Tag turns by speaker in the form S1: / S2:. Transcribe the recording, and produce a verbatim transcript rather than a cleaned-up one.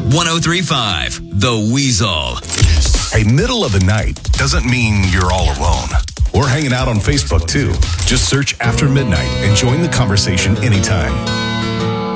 S1: one oh three point five, The Weasel.
S2: Hey, middle of the night doesn't mean you're all alone. We're hanging out on Facebook too. Just search After Midnight and join the conversation anytime.